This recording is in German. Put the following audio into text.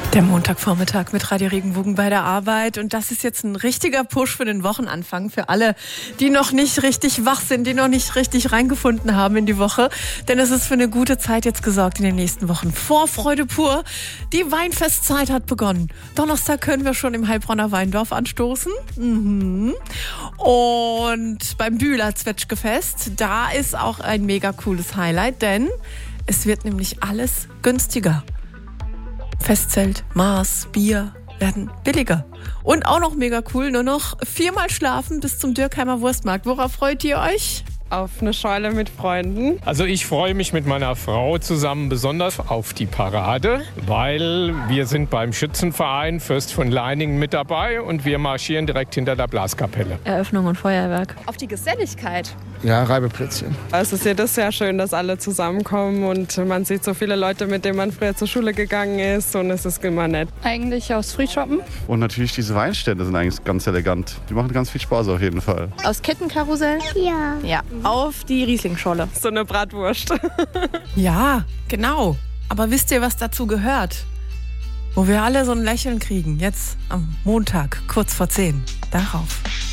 Der Montagvormittag mit Radio Regenbogen bei der Arbeit. Und das ist jetzt ein richtiger Push für den Wochenanfang. Für alle, die noch nicht richtig wach sind, die noch nicht richtig reingefunden haben in die Woche. Denn es ist für eine gute Zeit jetzt gesorgt in den nächsten Wochen. Vorfreude pur. Die Weinfestzeit hat begonnen. Donnerstag können wir schon im Heilbronner Weindorf anstoßen. Und beim Bühler Zwetschgefest, da ist auch ein mega cooles Highlight. Denn es wird nämlich alles günstiger. Festzelt, Maß, Bier werden billiger. Und auch noch mega cool, nur noch 4-mal schlafen bis zum Dürkheimer Wurstmarkt. Worauf freut ihr euch? Auf eine Scheule mit Freunden. Also ich freue mich mit meiner Frau zusammen besonders auf die Parade, weil wir sind beim Schützenverein Fürst von Leiningen mit dabei und wir marschieren direkt hinter der Blaskapelle. Eröffnung und Feuerwerk. Auf die Geselligkeit. Ja, Reibeplätzchen. Es ist jedes Jahr schön, dass alle zusammenkommen und man sieht so viele Leute, mit denen man früher zur Schule gegangen ist und es ist immer nett. Eigentlich aus Frühshoppen. Und natürlich diese Weinstände sind eigentlich ganz elegant. Die machen ganz viel Spaß auf jeden Fall. Aus Kettenkarussell. Ja. Auf die Rieslingscholle. So eine Bratwurst. Ja, genau. Aber wisst ihr, was dazu gehört? Wo wir alle so ein Lächeln kriegen, jetzt am Montag, kurz vor 10. Darauf.